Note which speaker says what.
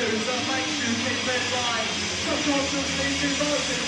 Speaker 1: that makes you keep in line. Sometimes you'll see devoted